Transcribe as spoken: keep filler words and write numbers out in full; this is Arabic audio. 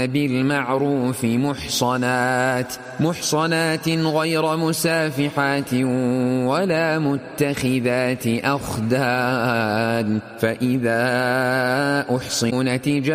ويأمرن بالمعروف محصنات محصنات غير مسافحات ولا متخذات أخدان، فإذا أحصنت